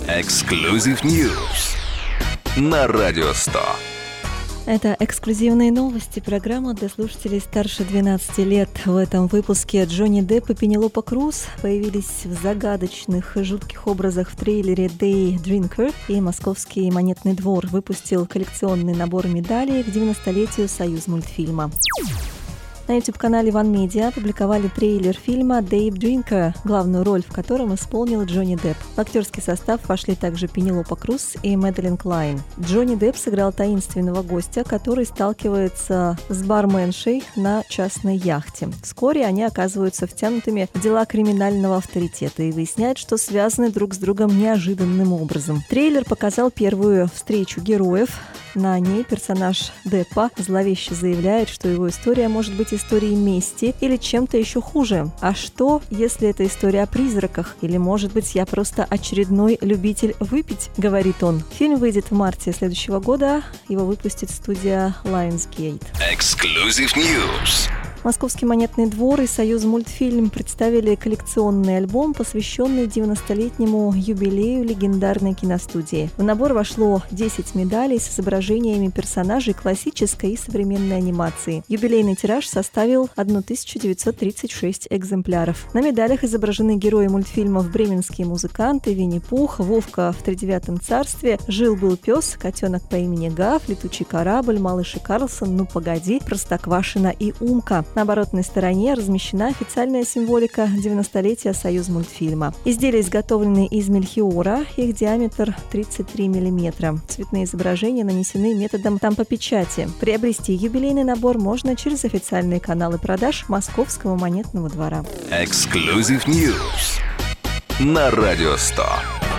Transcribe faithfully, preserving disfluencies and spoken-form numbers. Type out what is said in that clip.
Exclusive News на Радио сто. Это эксклюзивные новости, программа для слушателей старше двенадцати лет. В этом выпуске Джонни Депп и Пенелопа Круз появились в загадочных и жутких образах в трейлере Day Drinker, и Московский монетный двор выпустил коллекционный набор медалей к девяностолетию Союзмультфильма. На YouTube-канале One Media опубликовали трейлер фильма Day Drinker, главную роль в котором исполнил Джонни Депп. В актерский состав вошли также Пенелопа Круз и Мэдалин Клайн. Джонни Депп сыграл таинственного гостя, который сталкивается с барменшей на частной яхте. Вскоре они оказываются втянутыми в дела криминального авторитета и выясняют, что связаны друг с другом неожиданным образом. Трейлер показал первую встречу героев. На ней персонаж Деппа зловеще заявляет, что его история может быть историей мести или чем-то еще хуже. А что, если это история о призраках? Или, может быть, я просто очередной любитель выпить, говорит он. Фильм выйдет в марте следующего года. Его выпустит студия Lionsgate. Exclusive News. Московский монетный двор и Союзмультфильм представили коллекционный альбом, посвященный девяностолетнему юбилею легендарной киностудии. В набор вошло десять медалей с изображениями персонажей классической и современной анимации. Юбилейный тираж составил тысяча девятьсот тридцать шесть экземпляров. На медалях изображены герои мультфильмов «Бременские музыканты», «Винни-Пух», «Вовка в тридевятом царстве», «Жил-был пес», «Котенок по имени Гав», «Летучий корабль», «Малыш и Карлсон», «Ну погоди», «Простоквашино» и «Умка». На оборотной стороне размещена официальная символика девяностолетия Союзмультфильма. Изделия изготовлены из мельхиора, их диаметр тридцать три миллиметра. Цветные изображения нанесены методом тампопечати. Приобрести юбилейный набор можно через официальные каналы продаж Московского монетного двора. Exclusive News на Радио сто.